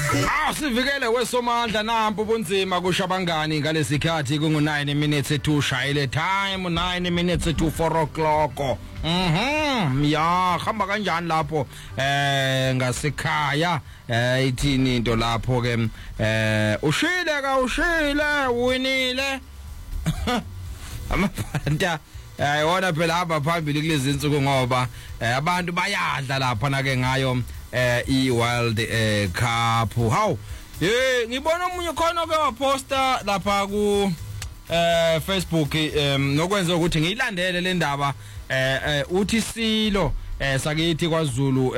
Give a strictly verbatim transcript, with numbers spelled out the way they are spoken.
Ah sivikele wesomandla nampo bunzima kushabangani ngalesikhathi kungu nine minutes to shayile time nine minutes to four o'clock. Mhm ya hamba kanjani lapho eh ngasekhaya eh ithini into lapho ke eh ushile ka ushile winile amabhanda eh wona phela hamba phambili kulezi insuku ngoba abantu bayadla lapha na ke ngayo eh i World eh Cup. How eh ngibona umunye khona ke waposta lapha ku eh Facebook em nokwenza ukuthi ngiyilandele le ndaba eh uthi Silo eh sakithi kwaZulu